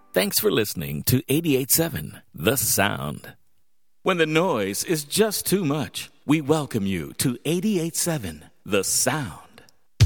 Thanks for listening to 88.7 The Sound. When the noise is just too much, we welcome you to 88.7 The Sound.